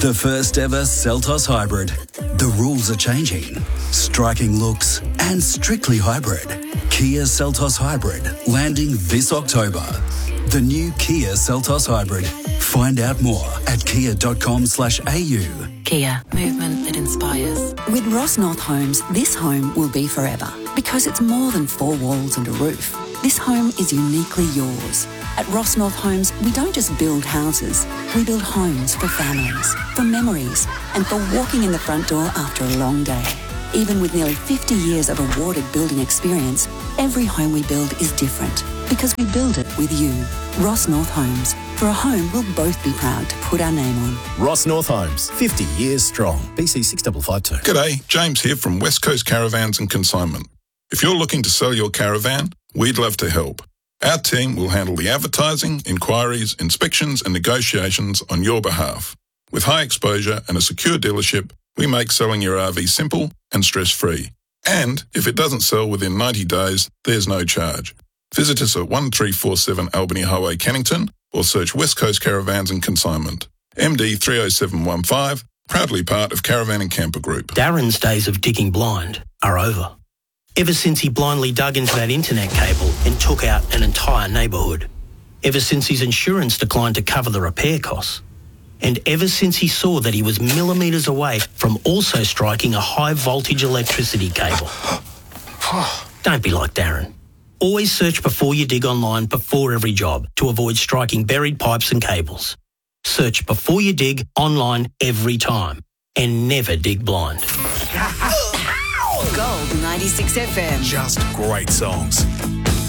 The first ever Seltos Hybrid. The rules are changing. Striking looks and strictly hybrid. Kia Seltos Hybrid landing this October. The new Kia Seltos Hybrid. Find out more at kia.com/au. Kia, movement that inspires. With Ross North Homes, this home will be forever because it's more than 4 walls and a roof. This home is uniquely yours. At Ross North Homes, we don't just build houses. We build homes for families, for memories, and for walking in the front door after a long day. Even with nearly 50 years of awarded building experience, every home we build is different because we build it with you. Ross North Homes. For a home we'll both be proud to put our name on. Ross North Homes, 50 years strong. BC 6552. G'day, James here from West Coast Caravans and Consignment. If you're looking to sell your caravan, we'd love to help. Our team will handle the advertising, inquiries, inspections and negotiations on your behalf. With high exposure and a secure dealership, we make selling your RV simple and stress-free. And if it doesn't sell within 90 days, there's no charge. Visit us at 1347 Albany Highway, Cannington, or search West Coast Caravans and Consignment. MD 30715, proudly part of Caravan and Camper Group. Darren's days of digging blind are over. Ever since he blindly dug into that internet cable and took out an entire neighbourhood. Ever since his insurance declined to cover the repair costs. And ever since he saw that he was millimetres away from also striking a high voltage electricity cable. Don't be like Darren. Always search before you dig online before every job to avoid striking buried pipes and cables. Search before you dig online every time and never dig blind. Gold 96 FM. Just great songs.